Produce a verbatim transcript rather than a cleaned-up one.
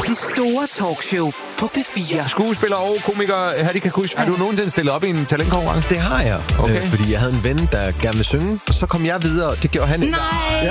Det store talkshow på P fire. Skuespiller og komiker Hattie Karish. Har du nogensinde stillet op i en talentkonkurrence? Det har jeg, Okay. øh, fordi jeg havde en ven, der gerne ville synge, og så kom jeg videre, og det gjorde han ikke. Nej!